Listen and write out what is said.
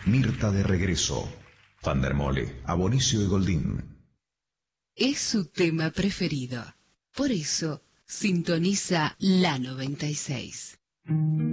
Mirta de regreso. Vandermole, Abonicio y Goldín. Es su tema preferido. Por eso, sintoniza la 96.